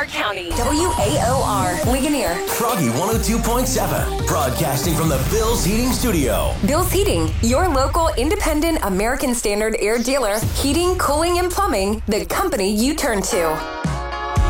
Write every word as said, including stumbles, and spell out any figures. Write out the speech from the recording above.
Stark County. W A O R, Ligonier. Froggy one oh two point seven, broadcasting from the Bill's Heating Studio. Bill's Heating, your local independent American Standard air dealer. Heating, cooling, and plumbing, the company you turn to.